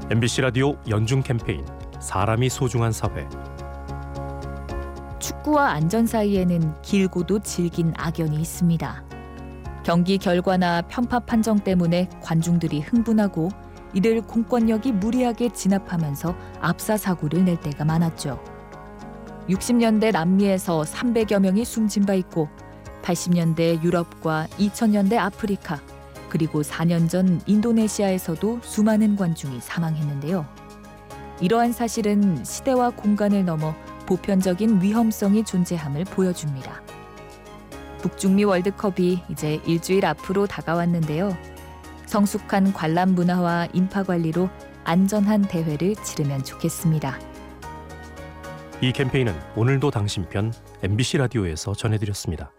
MBC 라디오 연중 캠페인 사람이 소중한 사회. 축구와 안전 사이에는 길고도 질긴 악연이 있습니다. 경기 결과나 편파 판정 때문에 관중들이 흥분하고 이를 공권력이 무리하게 진압하면서 압사 사고를 낼 때가 많았죠. 60년대 남미에서 300여 명이 숨진 바 있고 80년대 유럽과 2000년대 아프리카 그리고 4년 전 인도네시아에서도 수많은 관중이 사망했는데요. 이러한 사실은 시대와 공간을 넘어 보편적인 위험성이 존재함을 보여줍니다. 북중미 월드컵이 이제 일주일 앞으로 다가왔는데요. 성숙한 관람 문화와 인파 관리로 안전한 대회를 치르면 좋겠습니다. 이 캠페인은 오늘도 당신 편 MBC 라디오에서 전해드렸습니다.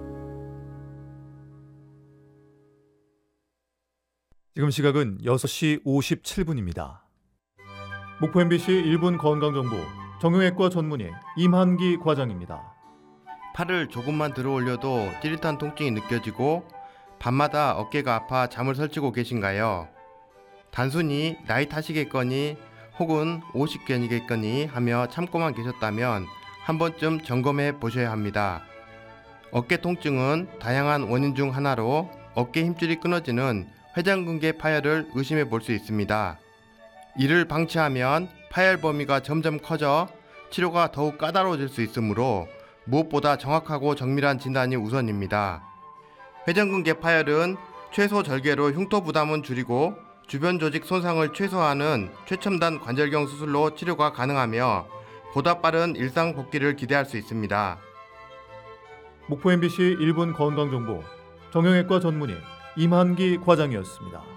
지금 시각은 6시 57분입니다. 목포 MBC 1분 건강정보 정형외과 전문의 임한기 과장입니다. 팔을 조금만 들어 올려도 찌릿한 통증이 느껴지고 밤마다 어깨가 아파 잠을 설치고 계신가요? 단순히 나이 탓이겠거니 혹은 오십견이겠거니 하며 참고만 계셨다면 한 번쯤 점검해 보셔야 합니다. 어깨 통증은 다양한 원인 중 하나로 어깨 힘줄이 끊어지는 회전근개 파열을 의심해 볼 수 있습니다. 이를 방치하면 파열 범위가 점점 커져 치료가 더욱 까다로워질 수 있으므로 무엇보다 정확하고 정밀한 진단이 우선입니다. 회전근개 파열은 최소 절개로 흉터 부담은 줄이고 주변 조직 손상을 최소화하는 최첨단 관절경 수술로 치료가 가능하며 보다 빠른 일상 복귀를 기대할 수 있습니다. 목포 MBC 1분 건강정보 정형외과 전문의 임한기 과장이었습니다.